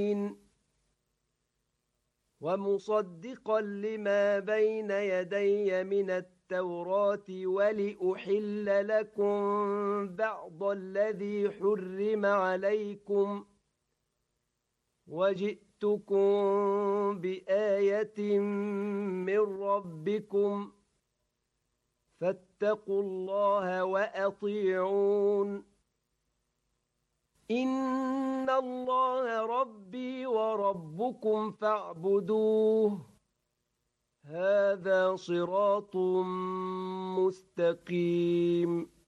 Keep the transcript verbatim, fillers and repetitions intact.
ومصدقا لما بين يدي من التوراة ولأحل لكم بعض الذي حرم عليكم وجئتكم بآية من ربكم فاتقوا الله وأطيعون إن الله ربي وربكم فاعبدوه هذا صراط مستقيم